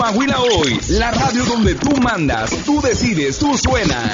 Coahuila Hoy, la radio donde tú mandas, tú decides, tú suenas.